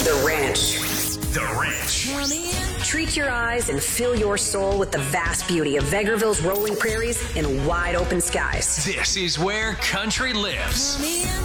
The Ranch. The Ranch. Treat your eyes and fill your soul with the vast beauty of Vegreville's rolling prairies and wide open skies. This is where country lives.